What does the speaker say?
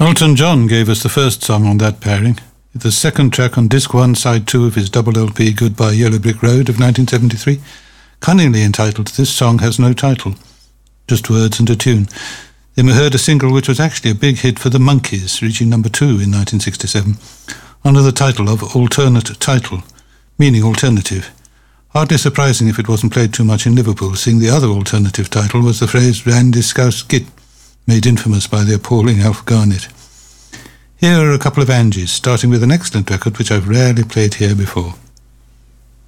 Elton John gave us the first song on that pairing. It's the second track on Disc 1, Side 2 of his double LP Goodbye Yellow Brick Road of 1973. Cunningly entitled, this song has no title, just words and a tune. Then we heard a single which was actually a big hit for the Monkees, reaching number 2 in 1967, under the title of Alternate Title, meaning alternative. Hardly surprising if it wasn't played too much in Liverpool, seeing the other alternative title was the phrase Randy Scouse Git, made infamous by the appalling Alf Garnett. Here are a couple of Angies, starting with an excellent record which I've rarely played here before.